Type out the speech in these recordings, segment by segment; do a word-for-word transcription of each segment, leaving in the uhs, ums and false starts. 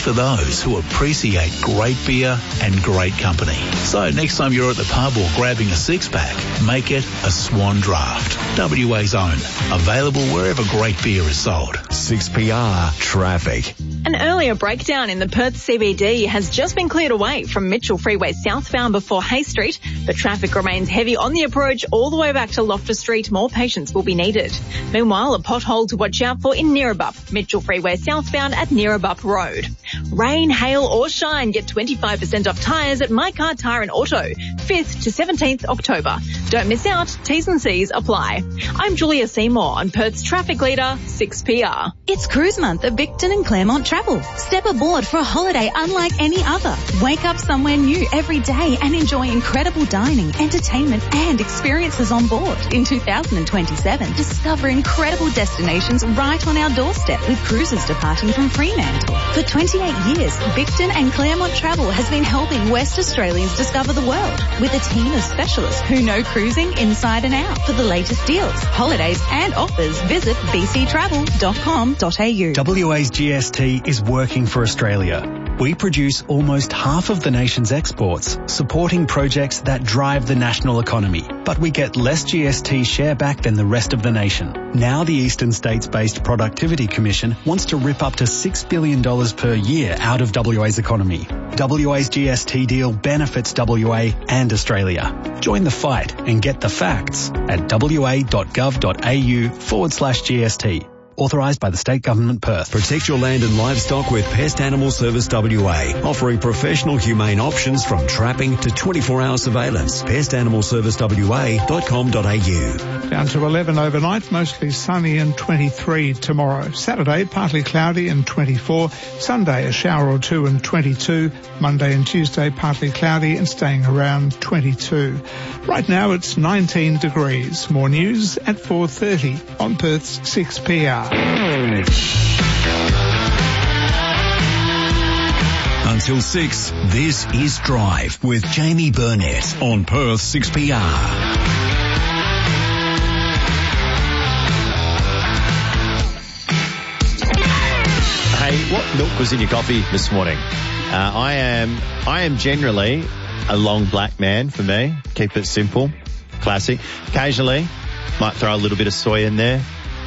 for those who appreciate great beer and great company. So next time you're at the pub or grabbing a six-pack, make it a Swan Draft. W A's own. Available wherever great beer is sold. six P R Traffic. An earlier breakdown in the Perth C B D has just been cleared away from Mitchell Freeway southbound before Hay Street, but traffic remains heavy on the approach all the way back to Loftus Street. More patience will be needed. Meanwhile, a pothole to watch out for in Neerabup, Mitchell Freeway southbound at Neerabup Road. Rain, hail or shine, get twenty-five percent off tyres at My Car Tyre and Auto, fifth to seventeenth October. Don't miss out, T's and C's apply. I'm Julia Seymour on Perth's traffic leader, six P R. It's Cruise Month at Bicton and Claremont Travel. Step aboard for a holiday unlike any other. Wake up somewhere new every day and enjoy incredible dining, entertainment and experiences on board. In two thousand twenty-seven, discover incredible destinations right on our doorstep with cruises departing from Fremantle. For twenty-eight years, Bicton and Claremont Travel has been helping West Australians discover the world with a team of specialists who know cruising inside and out. For the latest deals, holidays and offers, visit b c travel dot com dot a u. W A's G S T is working for Australia. We produce almost half of the nation's exports, supporting projects that drive the national economy. But we get less G S T share back than the rest of the nation. Now the Eastern States-based Productivity Commission wants to rip up to six billion dollars per year out of W A's economy. W A's G S T deal benefits W A and Australia. Join the fight and get the facts at wa.gov.au forward slash GST. Authorised by the State Government, Perth. Protect your land and livestock with Pest Animal Service W A, offering professional humane options from trapping to twenty-four hour surveillance. pest animal service w a dot com dot a u. Down to eleven overnight, mostly sunny and twenty-three tomorrow. Saturday, partly cloudy and twenty-four. Sunday, a shower or two and twenty-two. Monday and Tuesday, partly cloudy and staying around twenty-two. Right now, it's nineteen degrees. More news at four thirty on Perth's six P R. Until six, this is Drive with Jamie Burnett on Perth six P R. Hey, what milk was in your coffee this morning? Uh, I am I am generally a long black man for me. Keep it simple, classy. Occasionally, might throw a little bit of soy in there.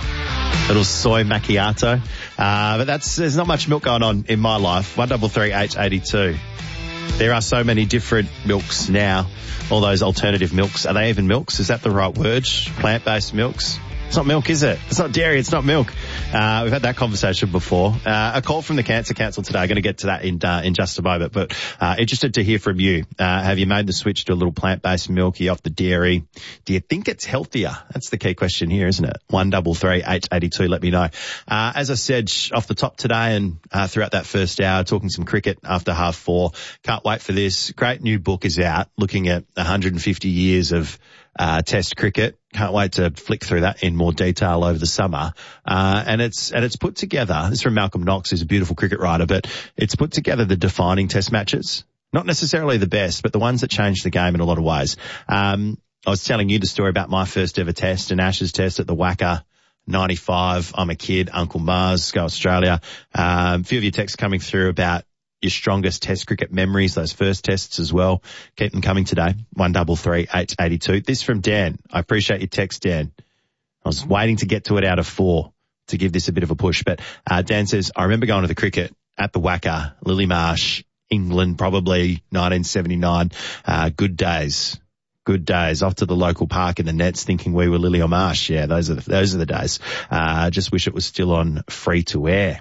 Little soy macchiato. Uh, but that's, there's not much milk going on in my life. one three three H eighty-two. There are so many different milks now. All those alternative milks. Are they even milks? Is that the right word? Plant-based milks? It's not milk, is it? It's not dairy. It's not milk. Uh, we've had that conversation before. Uh, a call from the Cancer Council today. I'm going to get to that in, uh, in just a moment, but, uh, interested to hear from you. Uh, have you made the switch to a little plant-based milk? Are you off the dairy? Do you think it's healthier? That's the key question here, isn't it? one three three H eighty-two. Let me know. Uh, as I said, off the top today and, uh, throughout that first hour, talking some cricket after half four. Can't wait for this. Great new book is out looking at one hundred fifty years of, uh, test cricket. Can't wait to flick through that in more detail over the summer. Uh, and it's, and it's put together, this is from Malcolm Knox, who's a beautiful cricket writer, but it's put together the defining test matches. Not necessarily the best, but the ones that changed the game in a lot of ways. Um, I was telling you the story about my first ever test, an Ashes test at the Wacker, ninety-five. I'm a kid, Uncle Mars, go Australia. Um, a few of your texts coming through about your strongest test cricket memories, those first tests as well. Keep them coming today. one three three H eighty-two. This from Dan. I appreciate your text, Dan. I was waiting to get to it out of four to give this a bit of a push. But uh, Dan says, I remember going to the cricket at the Wacker, Lily Marsh, England, probably nineteen seventy-nine. Uh, good days. Good days. Off to the local park in the nets thinking we were Lily or Marsh. Yeah, those are the, those are the days. Uh, just wish it was still on free to air.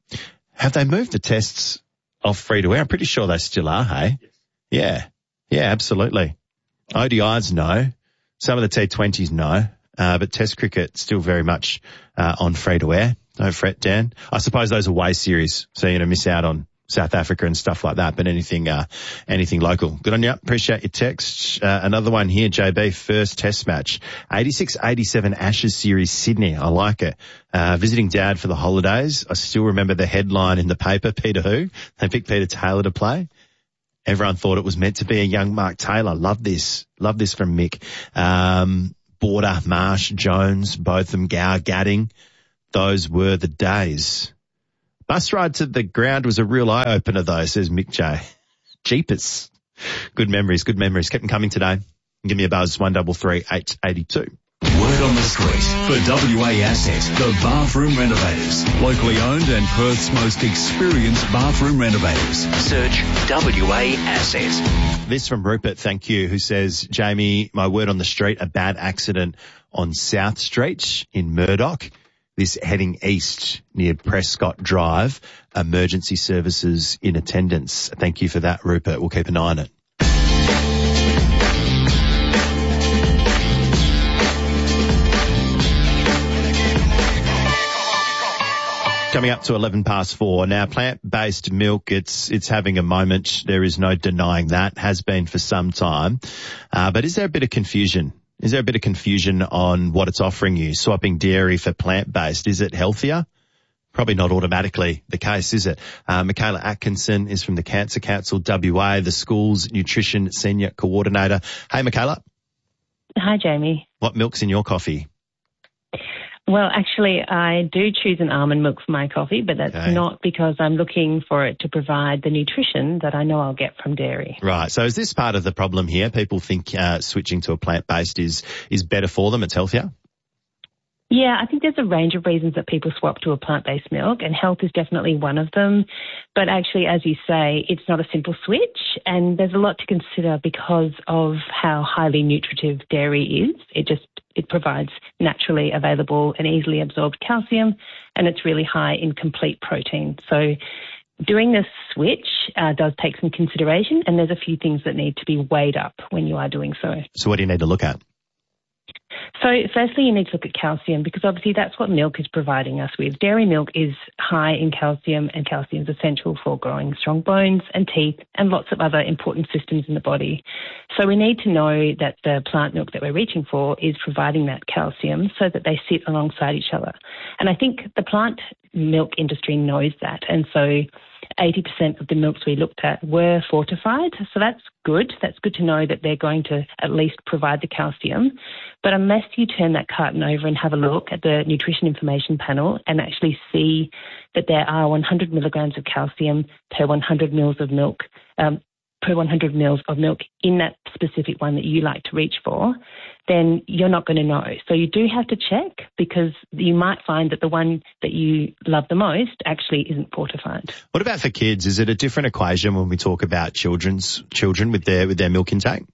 Have they moved the tests off free to air? I'm pretty sure they still are, hey? Yes. Yeah. Yeah, absolutely. O D Is, no. Some of the T twenties, no. Uh, but Test cricket still very much uh, on free to air. No fret, Dan. I suppose those are way series, so you're going to miss out on South Africa and stuff like that, but anything, uh, anything local. Good on you. Appreciate your text. Uh, another one here, J B, first test match. eighty-six eighty-seven Ashes series, Sydney. I like it. Uh, visiting Dad for the holidays. I still remember the headline in the paper, Peter who? They picked Peter Taylor to play. Everyone thought it was meant to be a young Mark Taylor. Love this. Love this from Mick. Um, Border, Marsh, Jones, both of them, Gower, Gadding. Those were the days. Bus ride to the ground was a real eye-opener, though, says Mick J. Jeepers. Good memories, good memories. Keep them coming today. Give me a buzz, one three three, eight eight two. Word on the street for W A Asset, the bathroom renovators. Locally owned and Perth's most experienced bathroom renovators. Search W A Asset. This from Rupert, thank you, who says, Jamie, my word on the street, a bad accident on South Street in Murdoch. This heading east near Prescott Drive. Emergency services in attendance. Thank you for that, Rupert. We'll keep an eye on it. Coming up to eleven past four. Now, plant-based milk, it's it's having a moment. There is no denying that. Has been for some time. Uh, but is there a bit of confusion? Is there a bit of confusion on what it's offering you? Swapping dairy for plant-based. Is it healthier? Probably not automatically the case, is it? Uh, Michaela Atkinson is from the Cancer Council W A, the school's nutrition senior coordinator. Hey, Michaela. Hi, Jamie. What milk's in your coffee? Well, actually, I do choose an almond milk for my coffee, but that's okay. Not because I'm looking for it to provide the nutrition that I know I'll get from dairy. Right. So is this part of the problem here? People think uh, switching to a plant-based is, is better for them, it's healthier? Yeah, I think there's a range of reasons that people swap to a plant-based milk, and health is definitely one of them. But actually, as you say, it's not a simple switch, and there's a lot to consider because of how highly nutritive dairy is. It just it provides naturally available and easily absorbed calcium, and it's really high in complete protein. So doing this switch uh, does take some consideration, and there's a few things that need to be weighed up when you are doing so. So what do you need to look at? So firstly, you need to look at calcium because obviously that's what milk is providing us with. Dairy milk is high in calcium, and calcium is essential for growing strong bones and teeth and lots of other important systems in the body. So we need to know that the plant milk that we're reaching for is providing that calcium so that they sit alongside each other. And I think the plant milk industry knows that. And so eighty percent of the milks we looked at were fortified. So that's good. That's good to know that they're going to at least provide the calcium. But unless you turn that carton over and have a look at the nutrition information panel and actually see that there are one hundred milligrams of calcium per one hundred mils of milk, um, per one hundred mils of milk in that specific one that you like to reach for, then you're not going to know. So you do have to check because you might find that the one that you love the most actually isn't fortified. What about for kids? Is it a different equation when we talk about children's children with their with their milk intake?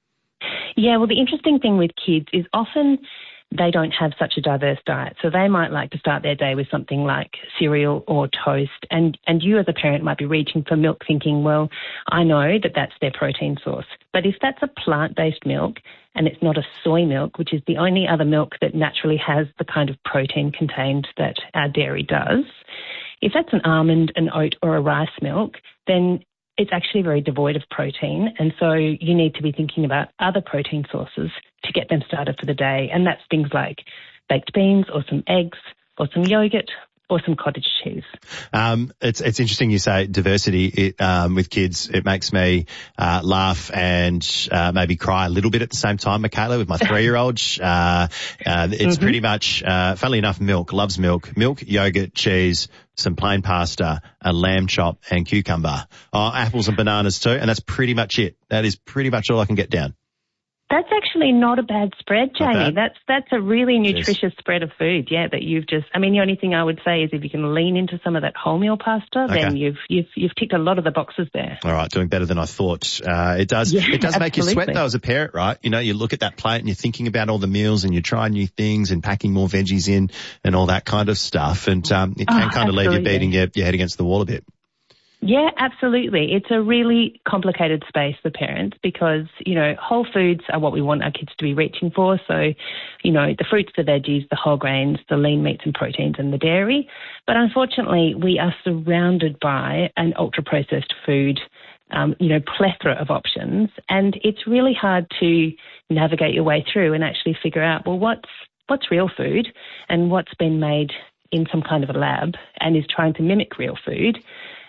Yeah, well, the interesting thing with kids is often they don't have such a diverse diet. So they might like to start their day with something like cereal or toast. And, and you as a parent might be reaching for milk thinking, well, I know that that's their protein source. But if that's a plant-based milk and it's not a soy milk, which is the only other milk that naturally has the kind of protein contained that our dairy does, if that's an almond, an oat or a rice milk, then it's actually very devoid of protein. And so you need to be thinking about other protein sources to get them started for the day. And that's things like baked beans or some eggs or some yogurt or some cottage cheese. Um, it's it's interesting you say diversity it, um, with kids. It makes me uh, laugh and uh, maybe cry a little bit at the same time, Michaela, with my three-year-old. uh, uh, it's mm-hmm. pretty much, uh, funnily enough, milk, loves milk, milk, yogurt, cheese, some plain pasta, a lamb chop and cucumber. Oh, apples and bananas too, and that's pretty much it. That is pretty much all I can get down. That's actually not a bad spread, Jamie. That's that's a really nutritious yes. spread of food, yeah, that you've just, I mean, the only thing I would say is if you can lean into some of that wholemeal pasta, okay. then you've you've you've ticked a lot of the boxes there. All right, doing better than I thought. Uh, it does, yeah, it does absolutely. make you sweat though as a parent, right? You know, you look at that plate and you're thinking about all the meals and you try new things and packing more veggies in and all that kind of stuff. And um, it can oh, kind of leave you beating your, your head against the wall a bit. Yeah, absolutely. It's a really complicated space for parents because, you know, whole foods are what we want our kids to be reaching for. So, you know, the fruits, the veggies, the whole grains, the lean meats and proteins and the dairy. But unfortunately, we are surrounded by an ultra-processed food, um, you know, plethora of options. And it's really hard to navigate your way through and actually figure out, well, what's what's real food and what's been made in some kind of a lab and is trying to mimic real food.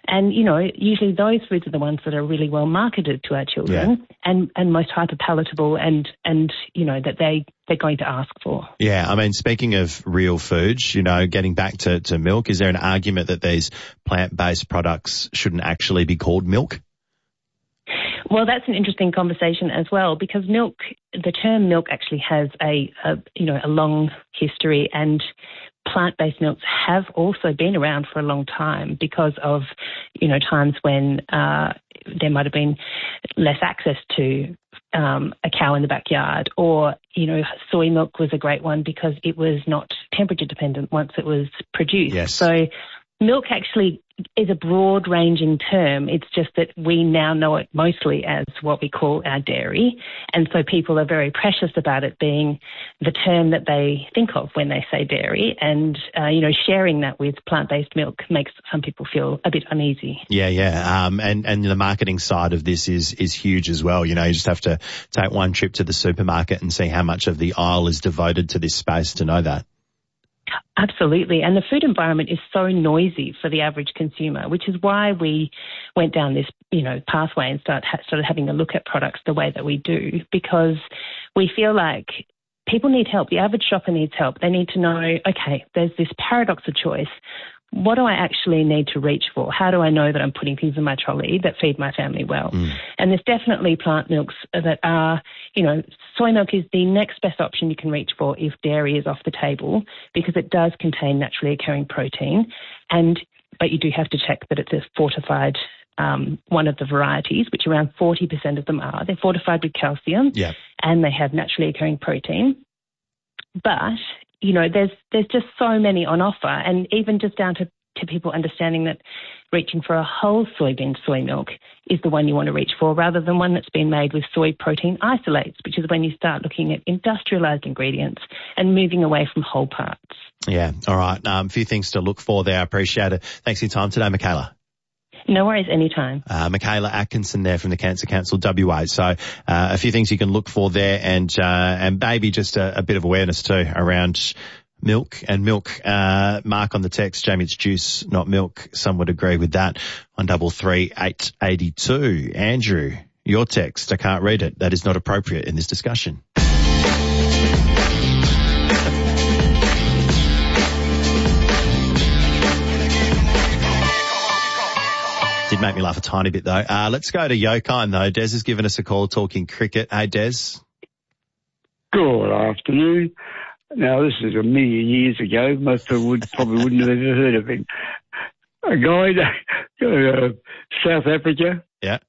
And, you know, usually those foods are the ones that are really well marketed to our children yeah. and, and most hyper-palatable and, and, you know, that they, they're going to ask for. Yeah, I mean, speaking of real foods, you know, getting back to, to milk, is there an argument that these plant-based products shouldn't actually be called milk? Well, that's an interesting conversation as well, because milk, the term milk actually has a, a you know, a long history, and plant-based milks have also been around for a long time because of, you know, times when uh, there might have been less access to um, a cow in the backyard, or, you know, soy milk was a great one because it was not temperature dependent once it was produced. Yes. So milk actually is a broad-ranging term. It's just that we now know it mostly as what we call our dairy, and so people are very precious about it being the term that they think of when they say dairy, and, uh, you know, sharing that with plant-based milk makes some people feel a bit uneasy. Yeah, yeah, um, and, and the marketing side of this is, is huge as well. You know, you just have to take one trip to the supermarket and see how much of the aisle is devoted to this space to know that. Absolutely. And the food environment is so noisy for the average consumer, which is why we went down this, you know, pathway and start, started having a look at products the way that we do, because we feel like people need help. The average shopper needs help. They need to know, okay, there's this paradox of choice. What do I actually need to reach for? How do I know that I'm putting things in my trolley that feed my family well? Mm. And there's definitely plant milks that are, you know, soy milk is the next best option you can reach for if dairy is off the table, because it does contain naturally occurring protein. And but you do have to check that it's a fortified um, one of the varieties, which around forty percent of them are. They're fortified with calcium, yeah. and they have naturally occurring protein. But you know, there's there's just so many on offer, and even just down to, to people understanding that reaching for a whole soybean soy milk is the one you want to reach for, rather than one that's been made with soy protein isolates, which is when you start looking at industrialized ingredients and moving away from whole parts. Yeah, all right. Um, a few things to look for there. I appreciate it. Thanks for your time today, Michaela. No worries, anytime. Uh, Michaela Atkinson there from the Cancer Council W A. So uh, a few things you can look for there, and uh, and maybe just a, a bit of awareness too around milk and milk. Uh, Mark on the text, Jamie, it's juice, not milk. Some would agree with that. One double three eight eighty two. Andrew, your text, I can't read it. That is not appropriate in this discussion. Did make me laugh a tiny bit though. Uh, let's go to Yokine though. Des has given us a call talking cricket. Hey, Des. Good afternoon. Now, this is a million years ago. Most people would, probably wouldn't have ever heard of him. A guy, uh, South Africa. Yeah.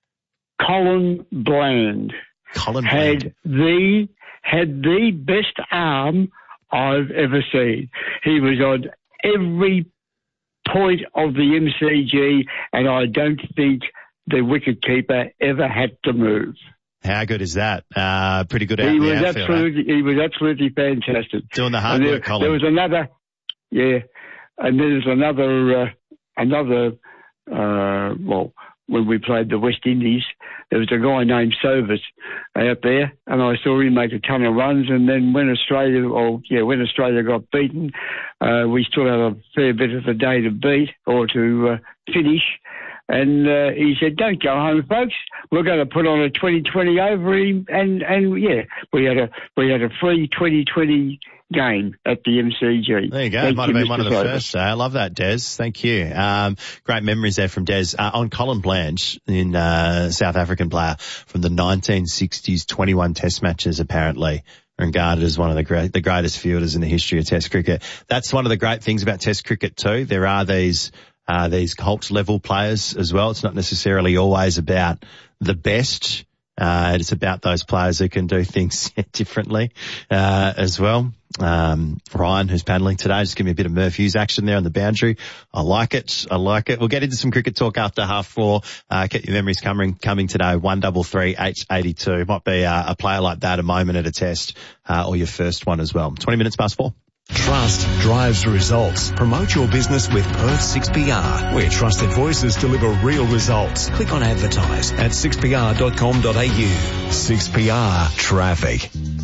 Colin Bland. Colin had Bland. the had the best arm I've ever seen. He was on every point of the M C G, and I don't think the wicketkeeper ever had to move. How good is that? Uh, pretty good out he in the was outfield, absolutely, eh? He was absolutely fantastic. Doing the hard there, work, Colin. There was another, yeah, and there's another, uh, another, uh, well, when we played the West Indies, there was a guy named Sovers out there, and I saw him make a ton of runs, and then when Australia, or yeah, when Australia got beaten, uh, we still had a fair bit of a day to beat, or to uh, finish. And uh, he said, "Don't go home, folks. We're going to put on a twenty twenty over him." And, and yeah, we had a we had a free twenty twenty game at the M C G. There you go. Thank Might you, have been Mister one of the Sober. first. I love that, Des. Thank you. Um, great memories there from Des. Uh, on Colin Blanche, in uh, South African player from the nineteen sixties, twenty-one Test matches apparently. Regarded as one of the great, the greatest fielders in the history of Test cricket. That's one of the great things about Test cricket too. There are these. Uh, these cult level players as well. It's not necessarily always about the best. Uh, it's about those players who can do things differently, uh, as well. Um, Ryan, who's paneling today, just give me a bit of Murph Hughes action there on the boundary. I like it. I like it. We'll get into some cricket talk after half four. Uh, keep your memories coming, coming today. One double three, eight eighty-two. Might be uh, a player like that, a moment at a test, uh, or your first one as well. twenty minutes past four. Trust drives results. Promote your business with Perth six P R, where trusted voices deliver real results. Click on advertise at six p r dot com dot a u. six P R Traffic.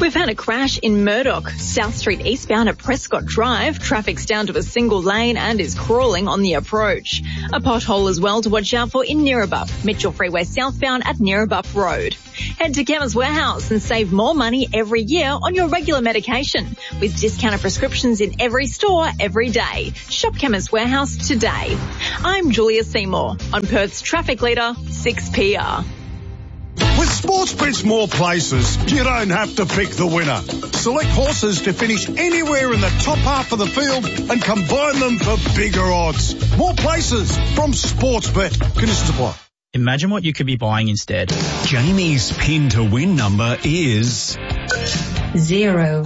We've had a crash in Murdoch, South Street eastbound at Prescott Drive. Traffic's down to a single lane and is crawling on the approach. A pothole as well to watch out for in Neerabup, Mitchell Freeway southbound at Neerabup Road. Head to Chemist Warehouse and save more money every year on your regular medication with discounted prescriptions in every store every day. Shop Chemist Warehouse today. I'm Julia Seymour on Perth's traffic leader, six P R. With Sportsbet's more places, you don't have to pick the winner. Select horses to finish anywhere in the top half of the field and combine them for bigger odds. More places from Sportsbet. Conditions apply. Imagine what you could be buying instead. Jamie's pin to win number is zero.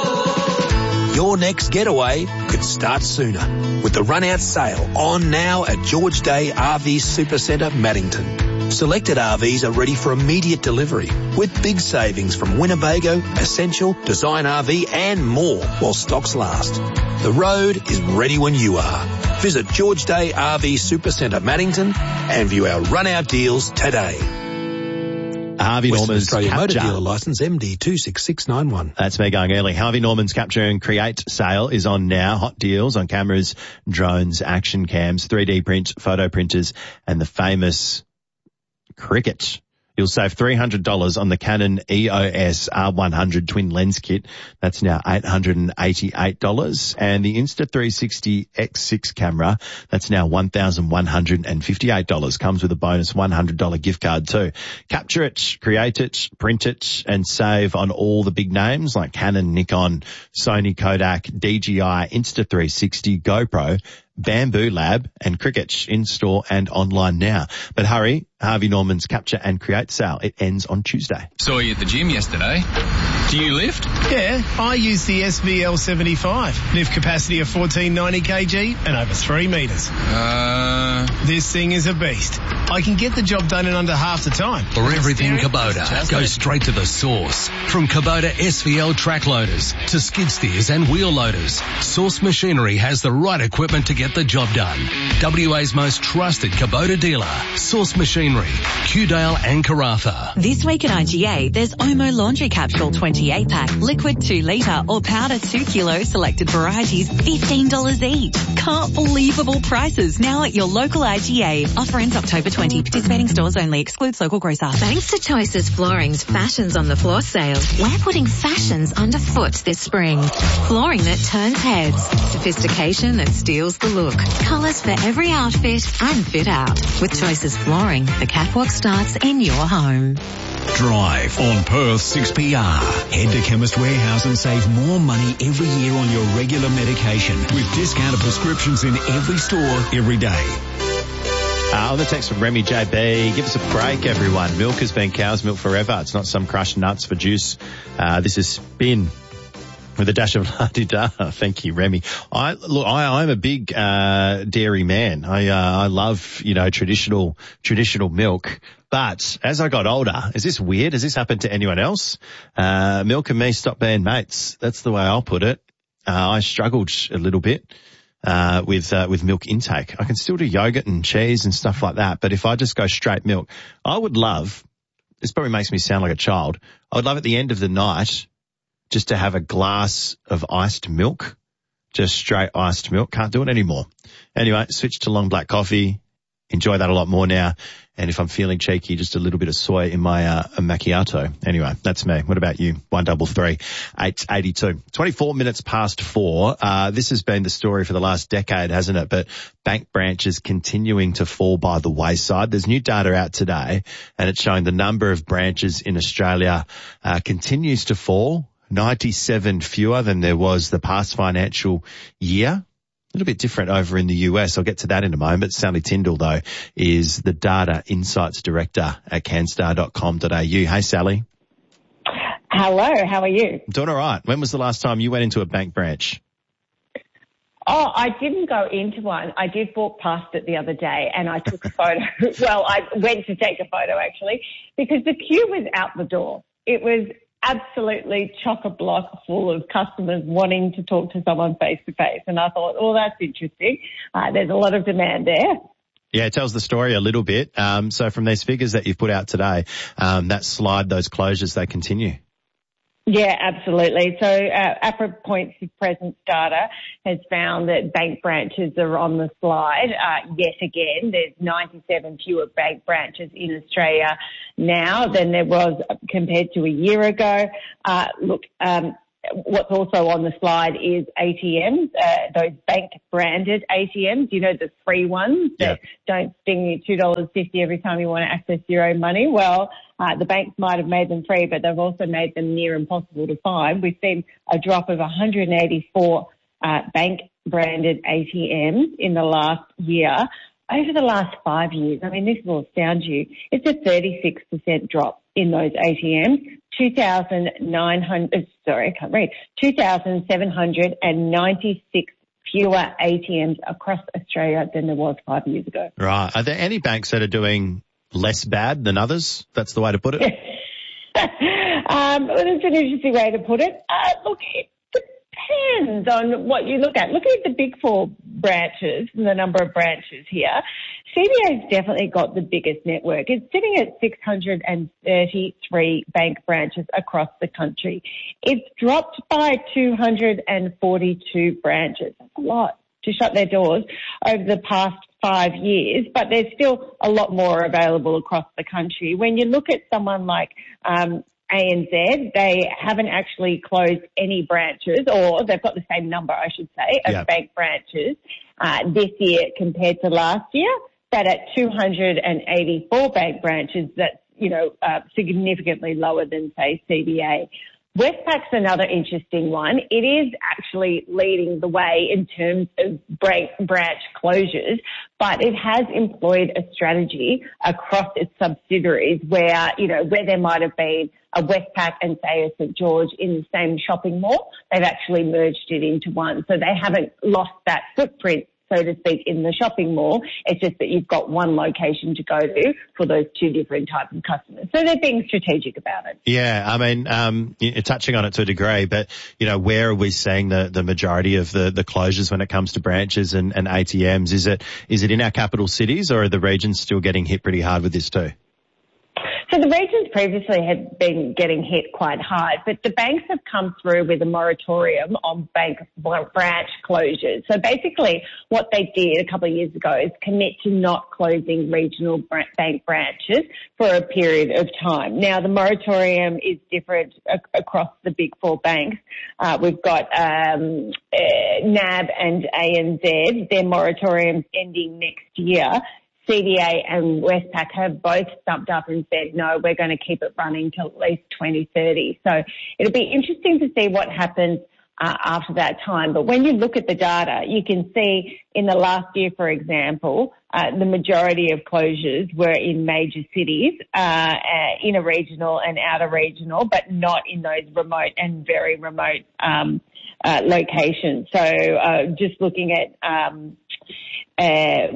Your next getaway could start sooner with the run-out sale on now at George Day R V Supercentre, Maddington. Selected R Vs are ready for immediate delivery with big savings from Winnebago, Essential, Design R V and more while stocks last. The road is ready when you are. Visit George Day R V Supercentre, Maddington and view our run-out deals today. Harvey Western Norman's Australia Capture. Motor Dealer Licence M D two six six nine one. That's me going early. Harvey Norman's Capture and Create sale is on now. Hot deals on cameras, drones, action cams, three D print, photo printers and the famous Cricut. You'll save three hundred dollars on the Canon E O S R one hundred twin lens kit. That's now eight hundred eighty-eight dollars. And the Insta three sixty X six camera, that's now one thousand one hundred fifty-eight dollars. Comes with a bonus one hundred dollars gift card too. Capture it, create it, print it, and save on all the big names like Canon, Nikon, Sony, Kodak, D J I, Insta three sixty, GoPro, Bamboo Lab and Cricut in-store and online now. But hurry, Harvey Norman's Capture and Create sale. It ends on Tuesday. Saw you at the gym yesterday. Do you lift? Yeah, I use the S V L seventy-five. Lift capacity of fourteen ninety kilograms and over three metres. Uh... This thing is a beast. I can get the job done in under half the time. For everything Kubota, go straight to the source. From Kubota S V L track loaders to skid steers and wheel loaders, Source Machinery has the right equipment to get the job done. W A's most trusted Kubota dealer, Source Machinery, Qdale and Karratha. This week at I G A, there's Omo Laundry Capsule twenty-eight pack, liquid two litre or powder two kilo selected varieties, fifteen dollars each. Can't believable prices now at your local I G A. Offer ends October twentieth. Participating stores only. Excludes local grocer. Thanks to Choices Flooring's Fashions on the Floor sale, we're putting fashions underfoot this spring. Flooring that turns heads. Sophistication that steals the look. Colours for every outfit and fit out. With Choices Flooring, the catwalk starts in your home. Drive on Perth six P R. Head to Chemist Warehouse and save more money every year on your regular medication with discounted prescriptions in every store every day. Uh, on the text from Remy J B, give us a break, everyone. Milk has been cow's milk forever. It's not some crushed nuts for juice. Uh, this is Spin with a dash of la-di-da. Thank you, Remy. I, look, I, I'm a big, uh, dairy man. I, uh, I love, you know, traditional, traditional milk. But as I got older, is this weird? Has this happened to anyone else? Uh, milk and me stopped being mates. That's the way I'll put it. Uh, I struggled a little bit. Uh, with, uh, with milk intake. I can still do yogurt and cheese and stuff like that, but if I just go straight milk, I would love, this probably makes me sound like a child, I would love at the end of the night just to have a glass of iced milk, just straight iced milk. Can't do it anymore. Anyway, switch to long black coffee. Enjoy that a lot more now. And if I'm feeling cheeky, just a little bit of soy in my uh, macchiato. Anyway, that's me. What about you? One double three, eight eighty-two. twenty-four minutes past four. Uh, this has been the story for the last decade, hasn't it? But bank branches continuing to fall by the wayside. There's new data out today, and it's showing the number of branches in Australia uh, continues to fall. ninety-seven fewer than there was the past financial year. A little bit different over in the U S. I'll get to that in a moment. Sally Tyndall, though, is the Data Insights Director at canstar dot com dot a u. Hey, Sally. Hello, how are you? I'm doing all right. When was the last time you went into a bank branch? Oh, I didn't go into one. I did walk past it the other day and I took a photo. Well, I went to take a photo, actually, because the queue was out the door. It was absolutely chock-a-block full of customers wanting to talk to someone face-to-face. And I thought, oh, that's interesting. Uh, there's a lot of demand there. Yeah, it tells the story a little bit. Um, so from these figures that you've put out today, um, that slide, those closures, they continue. Yeah, absolutely. So uh, APRA points of presence data has found that bank branches are on the slide uh, yet again. There's ninety-seven fewer bank branches in Australia now than there was compared to a year ago. Uh, look, um, what's also on the slide is A T Ms, uh, those bank-branded A T Ms, you know, the free ones that yeah. don't sting you two dollars fifty every time you want to access your own money. Well, uh, the banks might have made them free, but they've also made them near impossible to find. We've seen a drop of one hundred eighty-four uh, bank-branded A T Ms in the last year. Over the last five years, I mean, this will astound you, it's a thirty-six percent drop in those A T Ms. two thousand nine hundred, sorry, I can't read, two thousand seven hundred ninety-six fewer A T Ms across Australia than there was five years ago. Right. Are there any banks that are doing less bad than others? That's the way to put it? um, well, that's an interesting way to put it. Uh, look, it depends on what you look at. Looking at the big four branches and the number of branches here, C B A's definitely got the biggest network. It's sitting at six hundred thirty-three bank branches across the country. It's dropped by two hundred forty-two branches. That's a lot to shut their doors over the past five years, but there's still a lot more available across the country. When you look at someone like um, A N Z, they haven't actually closed any branches, or they've got the same number, I should say, of yep. bank branches uh, this year compared to last year. But at two hundred eighty-four bank branches, that's, you know, uh, significantly lower than, say, C B A. Westpac's another interesting one. It is actually leading the way in terms of branch closures, but it has employed a strategy across its subsidiaries where, you know, where there might have been a Westpac and, say, a St George in the same shopping mall, they've actually merged it into one. So they haven't lost that footprint, so to speak, in the shopping mall. It's just that you've got one location to go to for those two different types of customers. So they're being strategic about it. Yeah, I mean, um, you're touching on it to a degree, but, you know, where are we seeing the, the majority of the, the closures when it comes to branches and, and A T Ms? Is it, is it in our capital cities, or are the regions still getting hit pretty hard with this too? So the regions previously had been getting hit quite hard, but the banks have come through with a moratorium on bank branch closures. So basically what they did a couple of years ago is commit to not closing regional bank branches for a period of time. Now, the moratorium is different ac- across the big four banks. Uh, we've got um, uh, N A B and A N Z, their moratorium's ending next year. C B A and Westpac have both stumped up and said, no, we're going to keep it running till at least twenty thirty. So it'll be interesting to see what happens uh, after that time. But when you look at the data, you can see in the last year, for example, uh, the majority of closures were in major cities, uh, uh, inner regional and outer regional, but not in those remote and very remote um, uh, locations. So uh, just looking at um, Uh,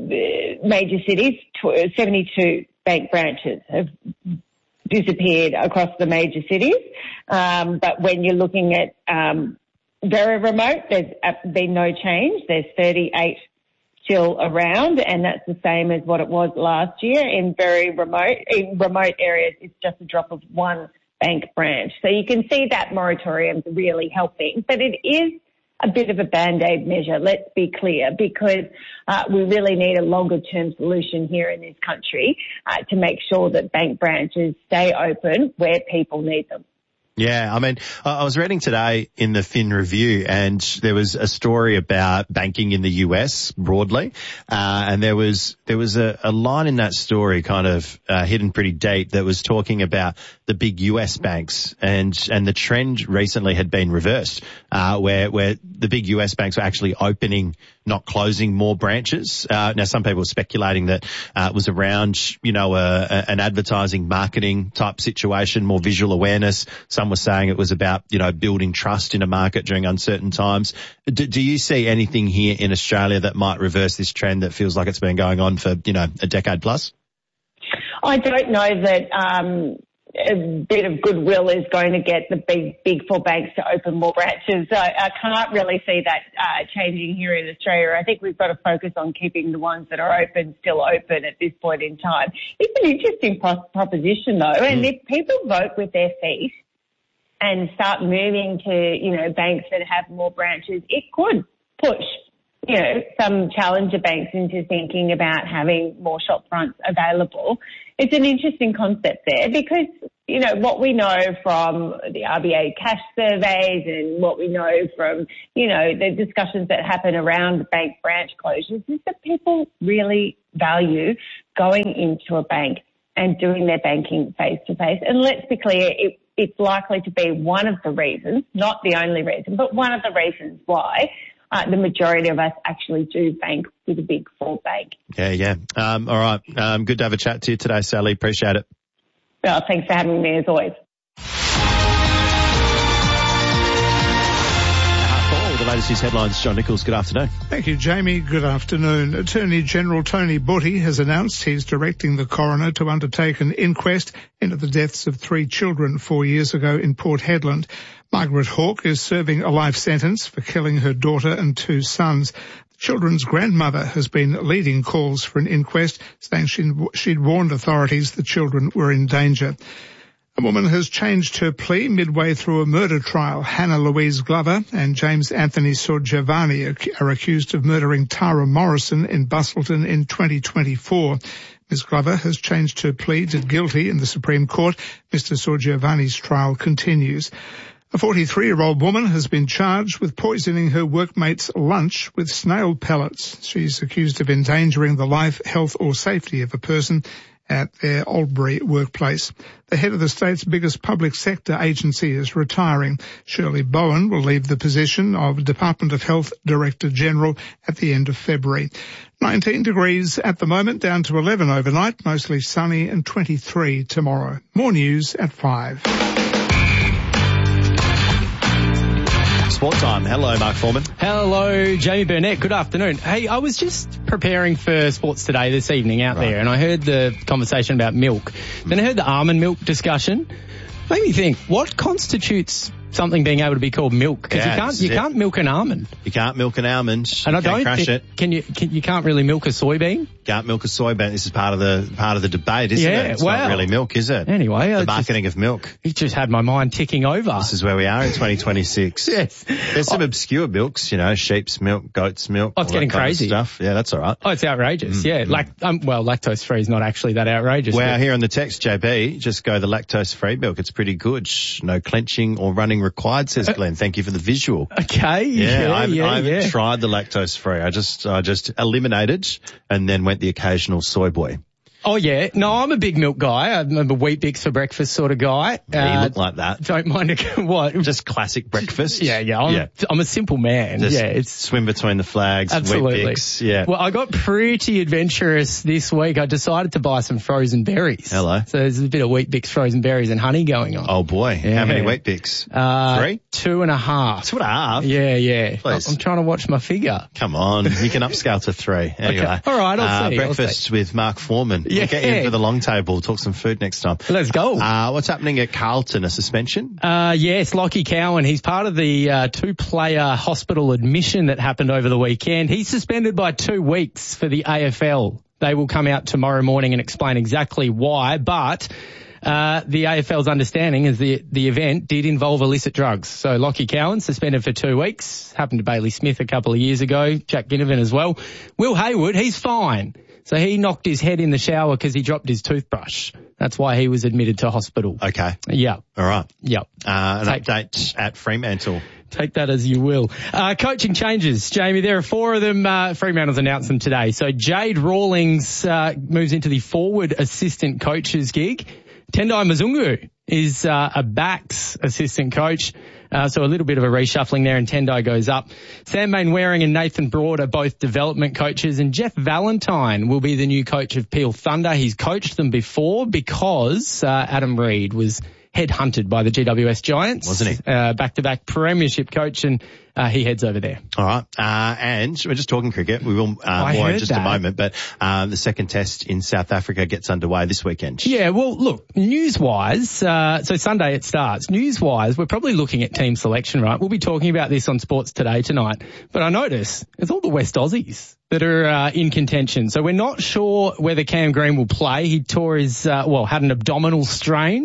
major cities, seventy-two bank branches have disappeared across the major cities. Um, but when you're looking at um, very remote, there's been no change. There's thirty-eight still around, and that's the same as what it was last year. In very remote, in remote areas, it's just a drop of one bank branch. So you can see that moratorium's really helping, but it is a bit of a band-aid measure, let's be clear, because uh, we really need a longer-term solution here in this country uh, to make sure that bank branches stay open where people need them. Yeah, I mean, I was reading today in the Fin Review, and there was a story about banking in the U S broadly, uh, and there was there was a, a line in that story kind of uh, hidden pretty deep that was talking about the big U S banks, and and the trend recently had been reversed, uh, where where the big U S banks were actually opening, not closing more branches. Uh, now, some people were speculating that uh, it was around, you know, a, a, an advertising marketing type situation, more visual awareness. Some were saying it was about, you know, building trust in a market during uncertain times. Do, do you see anything here in Australia that might reverse this trend that feels like it's been going on for, you know, a decade plus? I don't know that um, a bit of goodwill is going to get the big, big four banks to open more branches. I, I can't really see that uh, changing here in Australia. I think we've got to focus on keeping the ones that are open still open at this point in time. It's an interesting pro- proposition though, and mm. if people vote with their feet and start moving to, you know, banks that have more branches, it could push, you know, some challenger banks into thinking about having more shop fronts available. It's an interesting concept there because, you know, what we know from the R B A cash surveys and what we know from, you know, the discussions that happen around bank branch closures is that people really value going into a bank and doing their banking face to face. And let's be clear, it, it's likely to be one of the reasons, not the only reason, but one of the reasons why Uh, the majority of us actually do bank with a big four bank. Yeah, yeah. Um, all right. Um, good to have a chat to you today, Sally. Appreciate it. Well, thanks for having me as always. The latest news headlines. John Nichols, good afternoon. Thank you, Jamie. Good afternoon. Attorney General Tony Butty has announced he's directing the coroner to undertake an inquest into the deaths of three children four years ago in Port Hedland. Margaret Hawke is serving a life sentence for killing her daughter and two sons. The children's grandmother has been leading calls for an inquest, saying she'd, she'd warned authorities the children were in danger. A woman has changed her plea midway through a murder trial. Hannah Louise Glover and James Anthony Sorgiavani are accused of murdering Tara Morrison in Bustleton in twenty twenty-four. Miz Glover has changed her plea to guilty in the Supreme Court. Mister Sorgiavani's trial continues. A forty-three-year-old woman has been charged with poisoning her workmate's lunch with snail pellets. She's accused of endangering the life, health or safety of a person at their Albury workplace. The head of the state's biggest public sector agency is retiring. Shirley Bowen will leave the position of Department of Health Director General at the end of February. nineteen degrees at the moment, down to eleven overnight, mostly sunny, and twenty-three tomorrow. More news at five. Sport time. Hello, Mark Foreman. Hello, Jamie Burnett. Good afternoon. Hey, I was just preparing for Sports Today this evening out right. there, and I heard the conversation about milk. Then I heard the almond milk discussion. Made me think, what constitutes something being able to be called milk? Because yeah, you can't you it. can't milk an almond. You can't milk an almond. And you I don't crush think, it. Can you can, you can't really milk a soybean? Can't milk a soybean. This is part of the part of the debate, isn't yeah, it? It's well, not really milk, is it? Anyway, the I marketing just, of milk. It just had my mind ticking over. This is where we are in twenty twenty-six. Yes. There's some oh. obscure milks, you know, sheep's milk, goat's milk. Oh, it's getting crazy. Stuff. Yeah, that's all right. Oh, it's outrageous. Mm. Yeah, like um, well, lactose free is not actually that outrageous. Well, here on the text, J B, just go the lactose free milk. It's pretty good. No clenching or running required, says Glenn. Uh, Thank you for the visual. Okay. Yeah, yeah I haven't, yeah, I haven't yeah. tried the lactose free. I just, I just eliminated and then went the occasional soy boy. Oh, yeah. No, I'm a big milk guy. I'm a Wheat Bix for breakfast sort of guy. Yeah, you uh, look like that. Don't mind a, what? Just classic breakfast. Yeah, yeah. I'm, yeah. I'm a simple man. Just yeah, it's swim between the flags. Absolutely. Wheat Bix. Yeah. Well, I got pretty adventurous this week. I decided to buy some frozen berries. Hello. So there's a bit of Wheat Bix frozen berries and honey going on. Oh boy. Yeah. How many Wheat Bix? Uh, Three? Two and a half. Two and a half? Yeah, yeah. Please. I'm trying to watch my figure. Come on. You can upscale to three. Anyway. Okay. All right, I'll uh, see. Breakfast I'll see. with Mark Foreman. Yeah. We'll get you in for the long table. Talk some food next time. Let's go. Uh, what's happening at Carlton? A suspension? Uh, yes, Lockie Cowan. He's part of the uh, two-player hospital admission that happened over the weekend. He's suspended by two weeks for the A F L. They will come out tomorrow morning and explain exactly why, but uh, the A F L's understanding is the the event did involve illicit drugs. So Lockie Cowan suspended for two weeks. Happened to Bailey Smith a couple of years ago. Jack Ginnivan as well. Will Hayward, he's fine. So he knocked his head in the shower because he dropped his toothbrush. That's why he was admitted to hospital. Okay. Yeah. All right. Yeah. Uh, an Take, update at Fremantle. Take that as you will. Uh, coaching changes, Jamie. There are four of them. Uh, Fremantle's announced them today. So Jade Rawlings uh, moves into the forward assistant coach's gig. Tendai Mzungu is uh, a backs assistant coach. Uh, so a little bit of a reshuffling there, and Tendai goes up. Sam Mainwaring and Nathan Broad are both development coaches, and Jeff Valentine will be the new coach of Peel Thunder. He's coached them before because uh, Adam Reid was headhunted by the G W S Giants. Wasn't he? Uh, back-to-back premiership coach, and uh, he heads over there. All right. Uh, and we're just talking cricket. We will uh, more in just that. a moment, but uh, the second test in South Africa gets underway this weekend. Yeah, well, look, news-wise, uh, so Sunday it starts. News-wise, we're probably looking at team selection, right? We'll be talking about this on Sports Today tonight. But I notice it's all the West Aussies that are uh, in contention. So we're not sure whether Cam Green will play. He tore his, uh, well, had an abdominal strain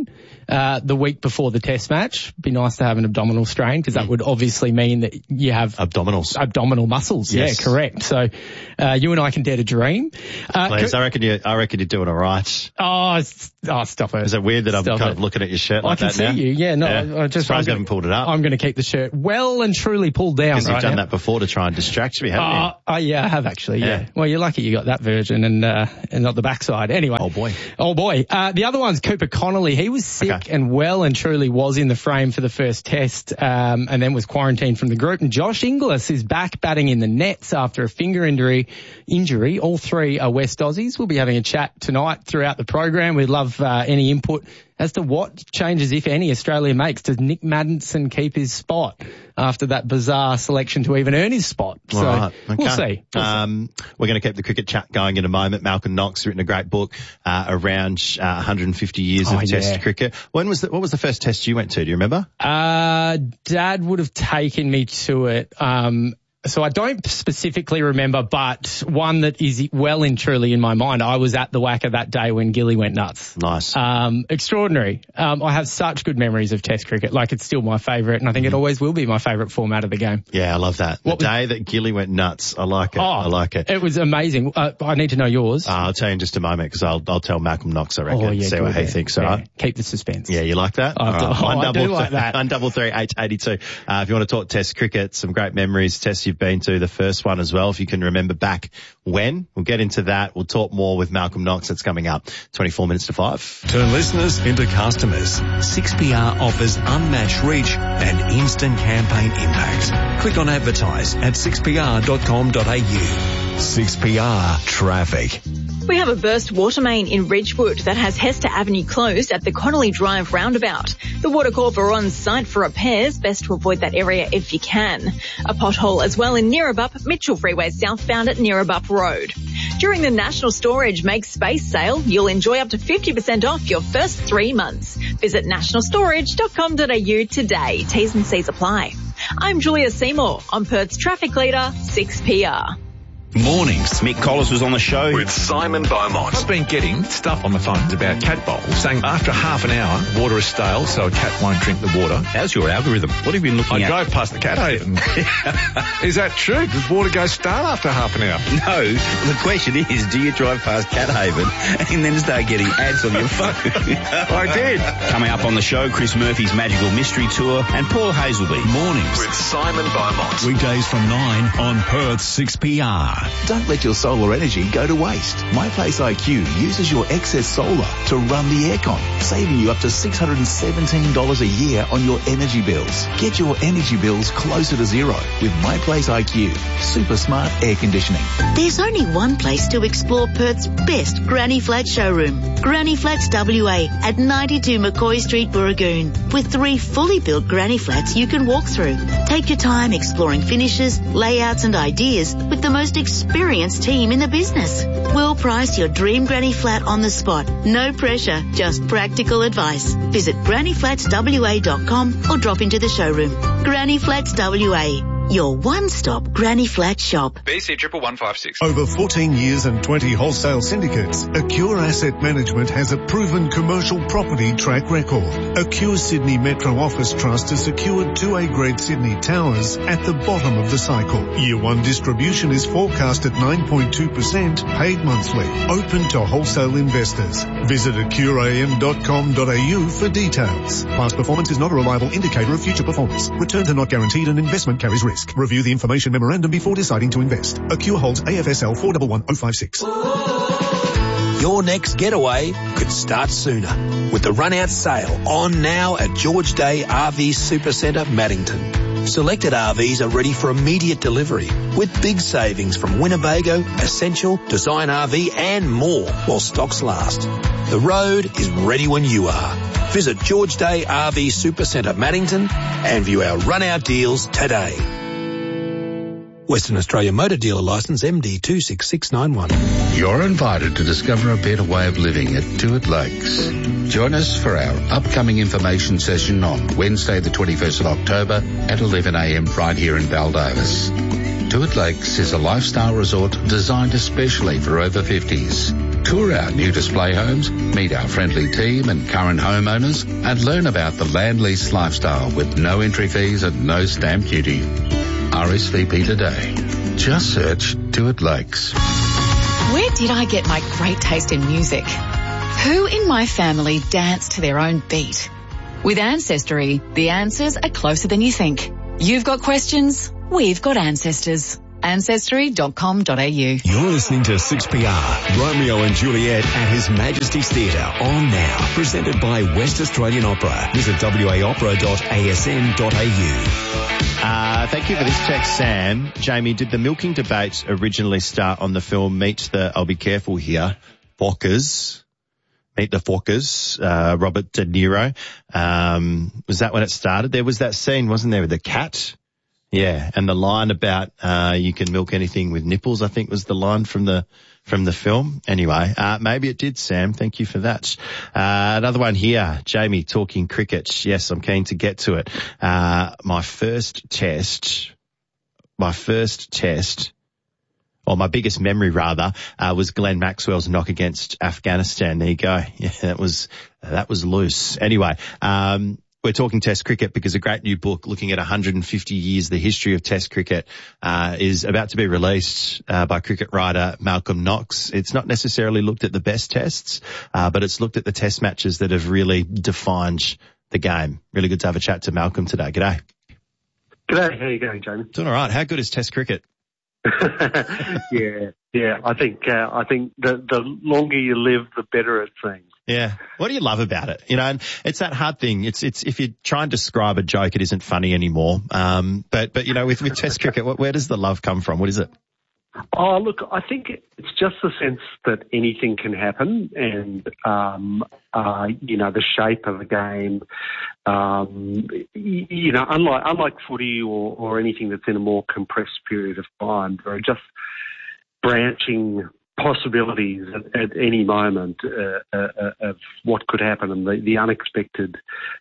uh, the week before the test match. Be nice to have an abdominal strain because that would obviously mean that you have abdominals, abdominal muscles. Yes. Yeah, correct. So, uh, you and I can dare to dream. Uh, Please, I reckon you, I reckon you're doing all right. Oh, s- oh, stop it. Is it weird that I'm Stop kind it. of looking at your shirt like I can that see now? you. Yeah, no, Yeah. I, I just Surprised I'm you haven't pulled it up. I'm going to keep the shirt well and truly pulled down. Because you've right done now. that before to try and distract me, haven't you? Uh, oh, yeah, I have actually, yeah. Yeah. Well, you're lucky you got that version and, uh, and not the backside. Anyway. Oh, boy. Oh, boy. Uh, the other one's Cooper Connolly. He was sick Okay. and well and truly was in the frame for the first test, um, and then was quarantined from the group. And Josh Inglis is back batting in the nets after a finger injury. Injury. All three are West Aussies. We'll be having a chat tonight throughout the program. We'd love, uh, any input as to what changes, if any, Australia makes. Does Nick Maddinson keep his spot after that bizarre selection to even earn his spot? So All right. Okay. we'll see. We'll um, we're going to keep the cricket chat going in a moment. Malcolm Knox has written a great book uh, around uh, one hundred fifty years Oh, of Test yeah. cricket. When was the, what was the first Test you went to? Do you remember? Uh, Dad would have taken me to it. Um, so I don't specifically remember, but one that is well and truly in my mind. I was at the Wacker that day when Gilly went nuts. Nice. Um, extraordinary. Um, I have such good memories of Test cricket. Like, it's still my favourite, and I think it always will be my favourite format of the game. Yeah, I love that. The What was- day that Gilly went nuts. I like it. Oh, I like it. It was amazing. Uh, I need to know yours. Uh, I'll tell you in just a moment because I'll I'll tell Malcolm Knox, I reckon, Oh, yeah, see what good, he yeah. thinks. Yeah. All right. Keep the suspense. Yeah, you like that? I do- All right. oh, One I double do like that. One double three H eighty two. Uh, if you want to talk Test cricket, some great memories. Tests you've been to, the first one as well. If you can remember back when, we'll get into that. We'll talk more with Malcolm Knox. That's coming up. twenty-four minutes to five. Turn listeners into customers. six P R offers unmatched reach and instant campaign impact. Click on advertise at six p r dot com dot a u. six P R Traffic. We have a burst water main in Ridgewood that has Hester Avenue closed at the Connolly Drive roundabout. The Water Corp are on site for repairs. Best to avoid that area if you can. A pothole as well in Neerabup, Mitchell Freeway southbound at Neerabup Road. During the National Storage Make Space sale, you'll enjoy up to fifty percent off your first three months. Visit national storage dot com dot a u today. T's and C's apply. I'm Julia Seymour on Perth's traffic leader, six P R. Mornings. Mick Collis was on the show with Simon Beaumont. I've been getting stuff on the phones about cat bowls saying after half an hour, water is stale, so a cat won't drink the water. How's your algorithm? What have you been looking I at? I drove past the cat haven. Is that true? Does water go stale after half an hour? No. The question is, do you drive past Cat Haven and then start getting ads on your phone? I did. Coming up on the show, Chris Murphy's Magical Mystery Tour and Paul Hazelby. Mornings. With Simon Beaumont. Weekdays from nine on Perth six P R. Don't let your solar energy go to waste. MyPlace I Q uses your excess solar to run the aircon, saving you up to six hundred seventeen dollars a year on your energy bills. Get your energy bills closer to zero with MyPlace I Q. Super smart air conditioning. There's only one place to explore Perth's best Granny Flat showroom. Granny Flats W A at ninety-two McCoy Street, Burragoon. With three fully built Granny Flats you can walk through. Take your time exploring finishes, layouts and ideas with the most experienced team in the business. We'll price your dream Granny Flat on the spot. No pressure, just practical advice. Visit granny flats w a dot com or drop into the showroom. Granny Flats W A, your one-stop Granny Flat shop. B C triple one five six. Over fourteen years and twenty wholesale syndicates, Acure Asset Management has a proven commercial property track record. Acure Sydney Metro Office Trust has secured two A-grade Sydney towers at the bottom of the cycle. Year one distribution is forecast at nine point two percent, paid monthly. Open to wholesale investors. Visit acure a m dot com dot a u for details. Past performance is not a reliable indicator of future performance. Returns are not guaranteed and investment carries risk. Review the information memorandum before deciding to invest. Acure holds A F S L four one one oh five six. Your next getaway could start sooner with the run-out sale on now at George Day R V Supercentre, Maddington. Selected R Vs are ready for immediate delivery with big savings from Winnebago, Essential, Design R V and more while stocks last. The road is ready when you are. Visit George Day R V Supercentre, Maddington and view our run-out deals today. Western Australia Motor Dealer Licence M D two six six nine one. You're invited to discover a better way of living at Tuart Lakes. Join us for our upcoming information session on Wednesday the twenty-first of October at eleven a m right here in Baldovis. Tuart Lakes is a lifestyle resort designed especially for over fifties. Tour our new display homes, meet our friendly team and current homeowners, and learn about the land lease lifestyle with no entry fees and no stamp duty. R S V P today. Just search Do It Lakes. Where did I get my great taste in music? Who in my family danced to their own beat? With Ancestry, the answers are closer than you think. You've got questions, we've got ancestors. ancestry dot com dot a u. You're listening to six P R, Romeo and Juliet at His Majesty's Theatre, on now. Presented by West Australian Opera. Visit w a opera dot a s n dot a u. Uh, thank you for this text, Sam. Jamie, did the milking debate originally start on the film Meet the, I'll be careful here, Fockers? Meet the Fockers, uh, Robert De Niro. Um, was that when it started? There was that scene, wasn't there, with the cat? Yeah, and the line about uh you can milk anything with nipples, I think was the line from the from the film. Anyway, uh maybe it did, Sam. Thank you for that. Uh another one here, Jamie, talking cricket. Yes, I'm keen to get to it. Uh my first test, my first test, or my biggest memory rather, uh was Glenn Maxwell's knock against Afghanistan. There you go. Yeah, that was that was loose. Anyway, um we're talking Test cricket because a great new book looking at one hundred fifty years, the history of Test cricket, uh, is about to be released uh, by cricket writer Malcolm Knox. It's not necessarily looked at the best tests, uh, but it's looked at the Test matches that have really defined the game. Really good to have a chat to Malcolm today. G'day. G'day. How are you going, Jamie? Doing all right. How good is Test cricket? yeah, yeah. I think uh, I think the the longer you live, the better it seems. Yeah. What do you love about it? You know, and it's that hard thing. It's, it's, if you try and describe a joke, it isn't funny anymore. Um, but, but, you know, with, with Test cricket, what, where does the love come from? What is it? Oh, look, I think it's just the sense that anything can happen and, um, uh, you know, the shape of the game, um, you, you know, unlike, unlike footy or, or anything that's in a more compressed period of time, there are just branching possibilities at, at any moment uh, uh, of what could happen, and the, the unexpected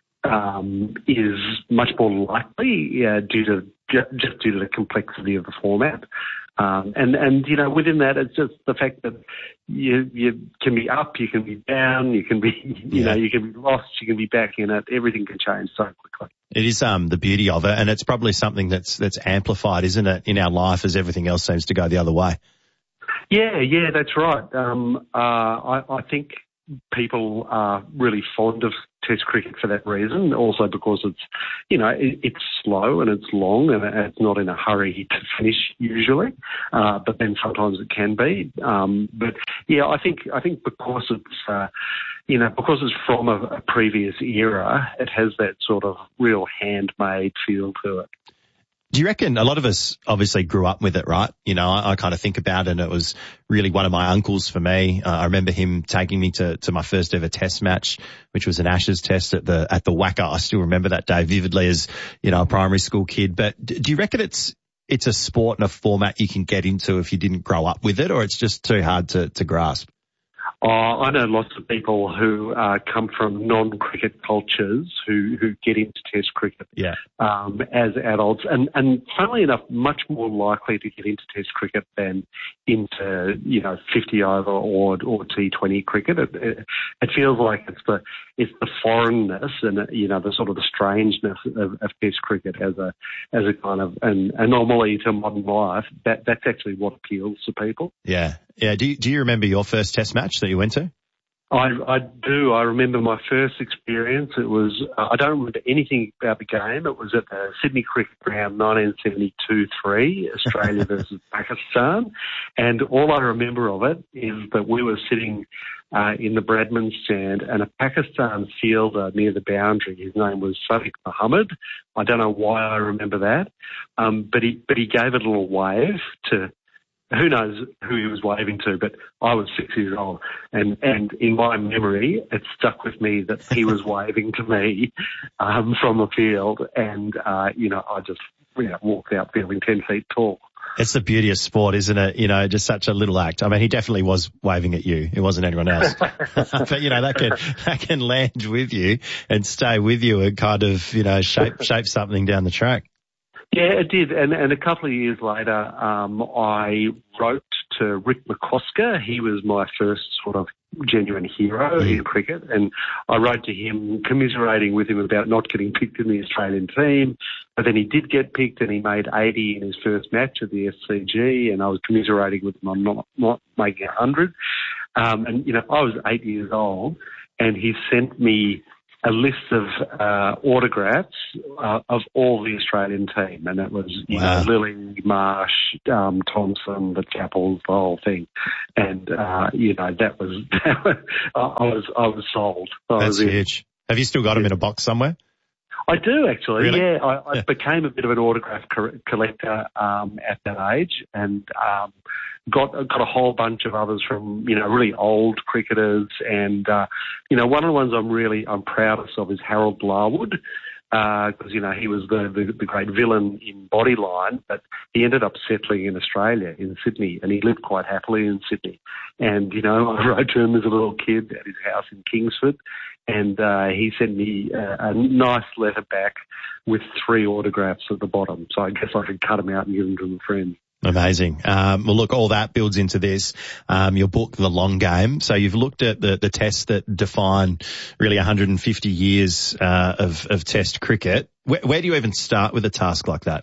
um, is much more likely uh, due to just due to the complexity of the format. Um, and, and, you know, within that, it's just the fact that you, you can be up, you can be down, you can be, you yeah. know, you can be lost, you can be back in it. Everything can change so quickly. It is um, the beauty of it, and it's probably something that's that's amplified, isn't it, in our life as everything else seems to go the other way. Yeah, yeah, that's right. Um, uh, I, I think people are really fond of Test cricket for that reason, also because it's, you know, it, it's slow and it's long and it's not in a hurry to finish usually, uh, but then sometimes it can be. Um, but yeah, I think I think because it's, uh, you know, because it's from a, a previous era, it has that sort of real handmade feel to it. Do you reckon a lot of us obviously grew up with it, right? You know, I, I kind of think about it, and it was really one of my uncles for me. Uh, I remember him taking me to, to my first ever test match, which was an Ashes test at the, at the Wacker. I still remember that day vividly as, you know, a primary school kid. But do you reckon it's, it's a sport and a format you can get into if you didn't grow up with it, or it's just too hard to, to grasp? Oh, I know lots of people who uh, come from non-cricket cultures who, who get into Test cricket yeah. um, as adults, and, and funnily enough, much more likely to get into Test cricket than into, you know, fifty over or or T twenty cricket. It, it, it feels like it's the it's the foreignness and, you know, the sort of the strangeness of, of Test cricket as a as a kind of an anomaly to modern life. That that's actually what appeals to people. Yeah. Yeah, do you, do you remember your first test match that you went to? I, I do. I remember my first experience. It was, uh, I don't remember anything about the game. It was at the Sydney Cricket Ground nineteen seventy-two three, Australia versus Pakistan. And all I remember of it is that we were sitting uh, in the Bradman stand, and a Pakistan fielder near the boundary, his name was Sadiq Muhammad. I don't know why I remember that, um, but he but he gave a little wave to, who knows who he was waving to, but I was six years old, and, and in my memory, it stuck with me that he was waving to me um, from the field, and, uh, you know, I just, you know, walked out feeling ten feet tall. It's the beauty of sport, isn't it? You know, just such a little act. I mean, he definitely was waving at you. It wasn't anyone else. But, you know, that can, that can land with you and stay with you and kind of, you know, shape, shape something down the track. Yeah, it did. And, and a couple of years later, um, I wrote to Rick McCosker. He was my first sort of genuine hero in cricket, and I wrote to him commiserating with him about not getting picked in the Australian team. But then he did get picked, and he made eighty in his first match at the S C G, and I was commiserating with him on not, not making one hundred. Um, and, you know, I was eight years old, and he sent me a list of uh, autographs uh, of all the Australian team, and that was you wow. know, Lilly, Marsh, um, Thompson, the Chappells, the whole thing. And uh, you know that was, that was I was I was sold. I That's was huge. Have you still got them in a box somewhere? I do actually. Really? Yeah, I, I yeah. became a bit of an autograph co- collector um, at that age, and um, got got a whole bunch of others from you know really old cricketers, and uh, you know one of the ones I'm really I'm proudest of is Harold Larwood, because uh, you know he was the, the the great villain in Bodyline, but he ended up settling in Australia in Sydney, and he lived quite happily in Sydney. And you know I wrote to him as a little kid at his house in Kingsford. And uh, he sent me uh, a nice letter back with three autographs at the bottom. So I guess I could cut them out and give them to my friends. Amazing. Um, well, look, all that builds into this, um, your book, The Long Game. So you've looked at the, the tests that define really one hundred fifty years uh, of, of test cricket. Where, where do you even start with a task like that?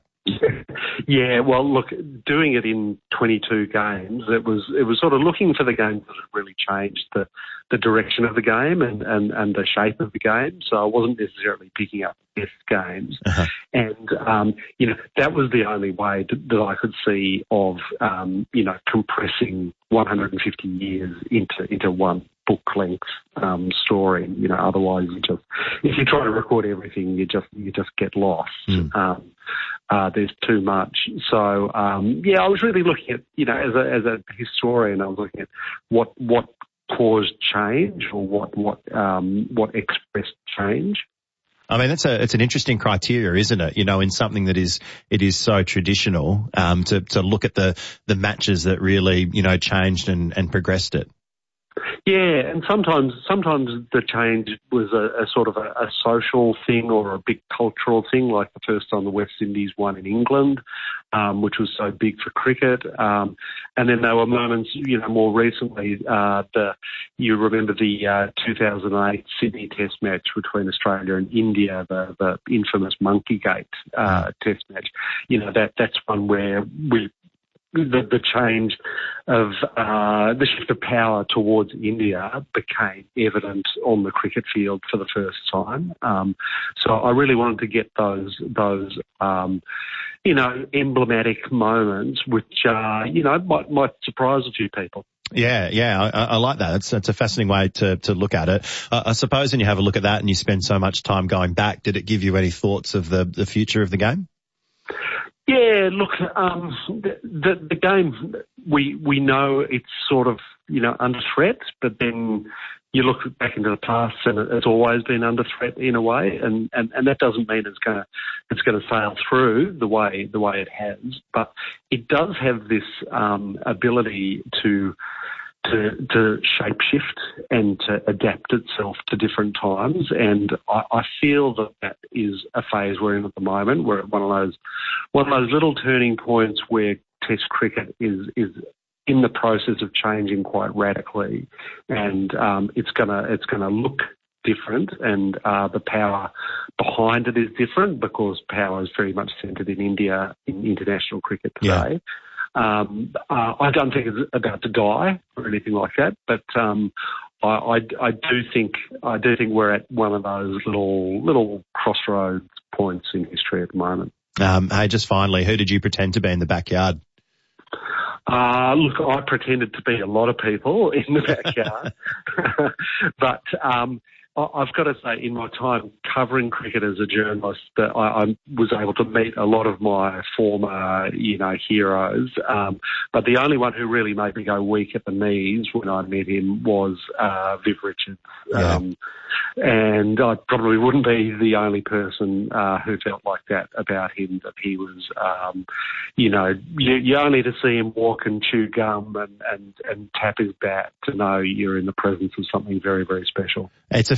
Yeah, well, look, doing it in twenty-two games, it was it was sort of looking for the games that had really changed the, the direction of the game and, and, and the shape of the game. So I wasn't necessarily picking up the best games. Uh-huh. And, um, you know, that was the only way to, that I could see of, um, you know, compressing one hundred fifty years into into one book-length um, story. You know, otherwise you just, if you try to record everything, you just you just get lost. Mm. Um, uh, there's too much. So um, yeah, I was really looking at, you know, as a as a historian, I was looking at what what caused change or what what um, what expressed change. I mean, that's a, it's an interesting criteria, isn't it? You know, in something that is, it is so traditional, um, to, to look at the, the matches that really, you know, changed and, and progressed it. Yeah, and sometimes sometimes the change was a, a sort of a, a social thing or a big cultural thing, like the first time the West Indies won in England, um, which was so big for cricket. Um, and then there were moments, you know, more recently, uh, the you remember the uh, two thousand eight Sydney Test match between Australia and India, the, the infamous Monkeygate uh, Test match. You know, that that's one where we. The, the change of uh, the shift of power towards India became evident on the cricket field for the first time. Um, so I really wanted to get those those um, you know emblematic moments, which uh, you know might might surprise a few people. Yeah, yeah, I, I like that. It's, it's a fascinating way to, to look at it. Uh, I suppose when you have a look at that and you spend so much time going back, did it give you any thoughts of the, the future of the game? Yeah, look, um, the, the the game, we we know it's sort of, you know, under threat, but then you look back into the past and it's always been under threat in a way, and, and, and that doesn't mean it's going to it's going to sail through the way the way it has, but it does have this um, ability to. To, to shapeshift and to adapt itself to different times, and I, I feel that that is a phase we're in at the moment. We're at one of those one of those little turning points where Test cricket is is in the process of changing quite radically, and um, it's gonna it's gonna look different, and uh, the power behind it is different because power is very much centred in India in international cricket today. Yeah. Um, uh, I don't think it's about to die or anything like that, but um, I, I, I do think I do think we're at one of those little little crossroads points in history at the moment. Um, hey, just finally, who did you pretend to be in the backyard? Uh, look, I pretended to be a lot of people in the backyard, but um, I've got to say, in my time covering cricket as a journalist, that I, I was able to meet a lot of my former, you know, heroes. Um, but the only one who really made me go weak at the knees when I met him was uh, Viv Richards. Yeah. Um, and I probably wouldn't be the only person uh, who felt like that about him, that he was, um, you know, you, you only to see him walk and chew gum and, and, and tap his bat to know you're in the presence of something very, very special. It's a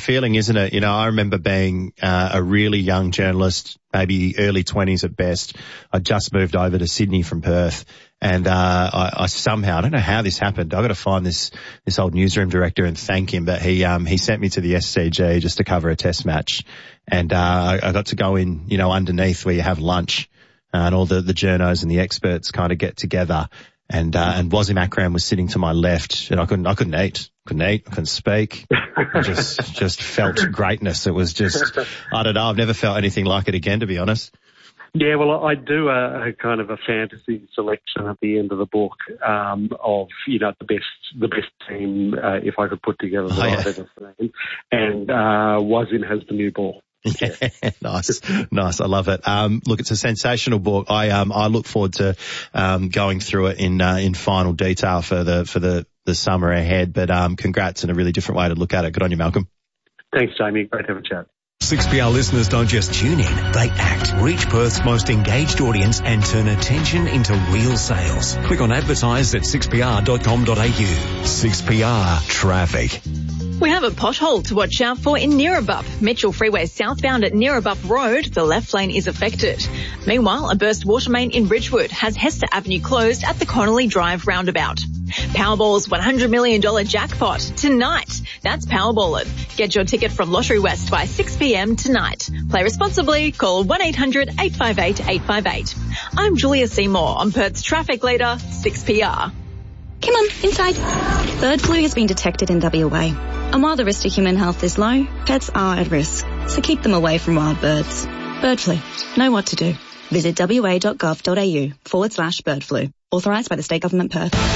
feeling, isn't it? You know, I remember being uh, a really young journalist, maybe early twenties at best. I just moved over to Sydney from Perth, and uh, I, I somehow, I don't know how this happened. I've got to find this this old newsroom director and thank him, but he um he sent me to the S C G just to cover a test match, and uh, I, I got to go in, you know, underneath where you have lunch, uh, and all the the journos and the experts kind of get together. And, uh, and Wasim Akram was sitting to my left, and I couldn't, I couldn't eat, couldn't eat, I couldn't speak. I just, just felt greatness. It was just, I don't know, I've never felt anything like it again, to be honest. Yeah, well, I do a, a kind of a fantasy selection at the end of the book, um, of, you know, the best, the best team, uh, if I could put together that Oh, yeah. I've ever seen. And, uh, Wasim has the new ball. Yeah, nice, nice. I love it. Um, look, it's a sensational book. I um, I look forward to um, going through it in uh, in final detail for the for the, the summer ahead. But um, congrats and a really different way to look at it. Good on you, Malcolm. Thanks, Jamie. Great to have a chat. six P R listeners don't just tune in, they act. Reach Perth's most engaged audience and turn attention into real sales. Click on advertise at six p r dot com dot a u. six P R Traffic. We have a pothole to watch out for in Neerabup. Mitchell Freeway southbound at Neerabup Road, the left lane is affected. Meanwhile, a burst water main in Ridgewood has Hester Avenue closed at the Connolly Drive roundabout. Powerball's one hundred million dollars jackpot tonight. That's Powerballin'. Get your ticket from Lottery West by six p m tonight. Play responsibly. Call one eight hundred eight five eight eight five eight. I'm Julia Seymour on Perth's traffic leader, six P R. Come on, inside. Bird flu has been detected in W A. And while the risk to human health is low, pets are at risk. So keep them away from wild birds. Bird flu. Know what to do. Visit wa.gov.au forward slash bird flu. Authorised by the State Government Perth. All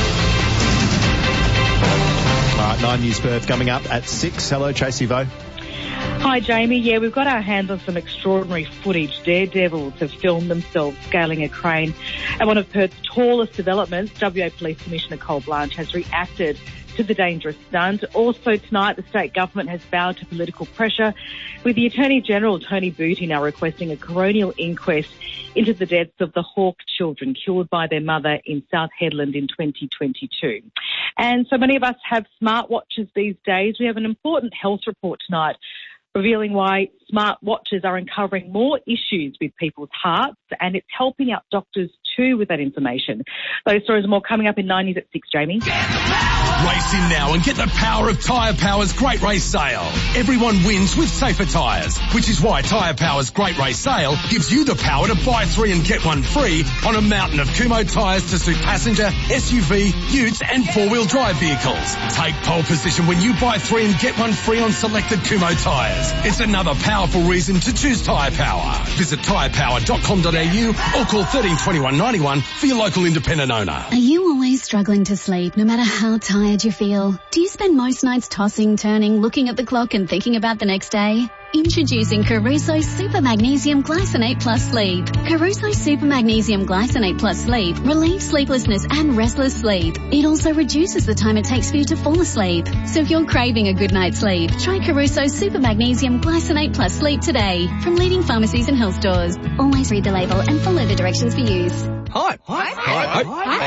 right, Nine News Perth coming up at six. Hello, Tracy Vo. Hi, Jamie. Yeah, we've got our hands on some extraordinary footage. Daredevils have filmed themselves scaling a crane at one of Perth's tallest developments. W A Police Commissioner Cole Blanche has reacted to the dangerous stunt. Also tonight, the state government has bowed to political pressure, with the Attorney-General, Tony Booty, now requesting a coronial inquest into the deaths of the Hawke children killed by their mother in South Headland in twenty twenty-two. And so many of us have smartwatches these days. We have an important health report tonight revealing why smartwatches are uncovering more issues with people's hearts, and it's helping out doctors too with that information. Those stories and more coming up in nineties at six, Jamie. Race in now and get the power of Tyre Power's Great Race Sale. Everyone wins with safer tyres, which is why Tyre Power's Great Race Sale gives you the power to buy three and get one free on a mountain of Kumho tyres to suit passenger, S U V, utes and four-wheel drive vehicles. Take pole position when you buy three and get one free on selected Kumho tyres. It's another powerful reason to choose Tyre Power. Visit tyre power dot com dot a u or call thirteen twenty-one ninety-one for your local independent owner. Are you always struggling to sleep no matter how tired you feel? Do you spend most nights tossing, turning, looking at the clock and thinking about the next day? Introducing Caruso Super Magnesium Glycinate Plus Sleep. Caruso Super Magnesium Glycinate Plus Sleep relieves sleeplessness and restless sleep. It also reduces the time it takes for you to fall asleep. So if you're craving a good night's sleep, try Caruso Super Magnesium Glycinate Plus Sleep today from leading pharmacies and health stores. Always read the label and follow the directions for use. Hype. Hype. Hype.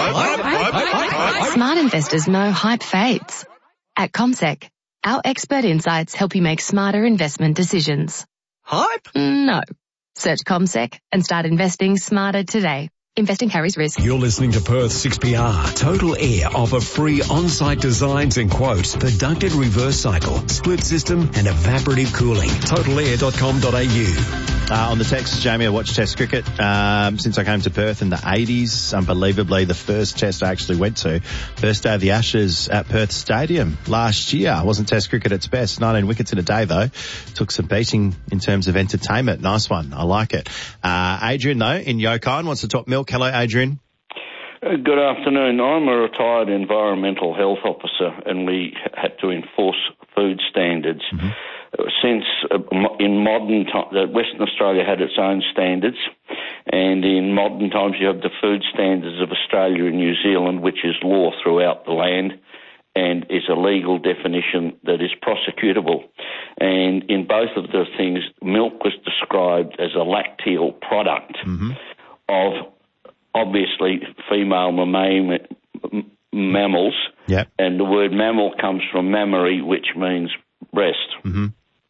Hype. Smart investors know hype fades. At CommSec, our expert insights help you make smarter investment decisions. Hype? No. Search CommSec and start investing smarter today. Investing carries risk. You're listening to Perth six P R. Total Air offer free on-site designs and quotes for ducted reverse cycle, split system and evaporative cooling. total air dot com dot a u. Uh, on the text, Jamie, I watched Test cricket um, since I came to Perth in the eighties. Unbelievably, the first Test I actually went to. First day of the Ashes at Perth Stadium last year. Wasn't Test cricket at its best. nineteen wickets in a day, though. Took some beating in terms of entertainment. Nice one. I like it. Uh, Adrian, though, in Yokine, wants to talk milk. Hello, Adrian. Uh, Good afternoon. I'm a retired environmental health officer, and we had to enforce food standards. Mm-hmm. Since uh, in modern times, Western Australia had its own standards, and in modern times you have the food standards of Australia and New Zealand, which is law throughout the land and is a legal definition that is prosecutable. And in both of those things, milk was described as a lacteal product mm-hmm. of obviously female mammalian mammals, yep. and the word mammal comes from mammary, which means breast. Mm-hmm.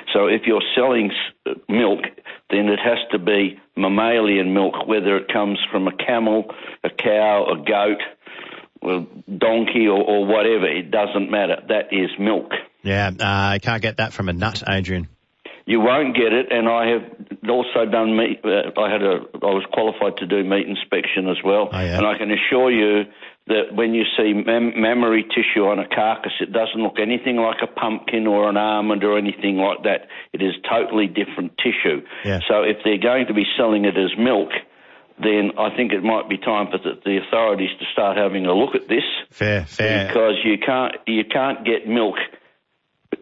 So if you're selling s- milk, then it has to be mammalian milk, whether it comes from a camel, a cow, a goat, a donkey or, or whatever. It doesn't matter. That is milk. Yeah, I uh, can't get that from a nut, Adrian. You won't get it, and I have also done meat. Uh, I had a, I was qualified to do meat inspection as well, oh, yeah. and I can assure you that when you see mam- mammary tissue on a carcass, it doesn't look anything like a pumpkin or an almond or anything like that. It is totally different tissue. Yeah. So if they're going to be selling it as milk, then I think it might be time for the, the authorities to start having a look at this. Fair, fair. Because you can't you can't get milk